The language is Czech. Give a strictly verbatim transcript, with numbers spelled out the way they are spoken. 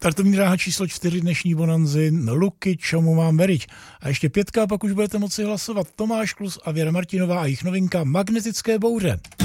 Startovní dráha číslo čtyři dnešní bonanzy, Luky, čemu mám veriť. A ještě pětka, pak už budete moci hlasovat Tomáš Klus a Věra Martinová a jejich novinka Magnetické bouře.